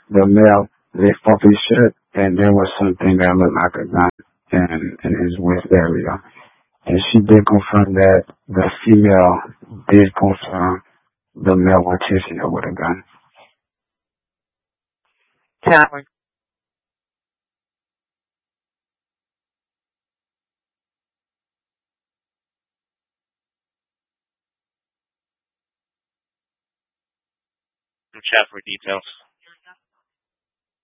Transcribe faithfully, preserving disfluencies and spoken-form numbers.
the male lift up his shirt, and there was something that looked like a gun in, in his waist area. And she did confirm that the female did confirm the male was chasing her with a gun. Tower. Chat for details.